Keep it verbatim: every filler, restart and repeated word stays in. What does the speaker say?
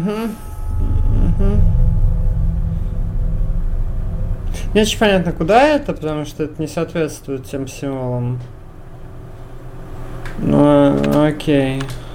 Угу. Угу. Не очень понятно, куда это, потому что это не соответствует тем символам. Ну, окей.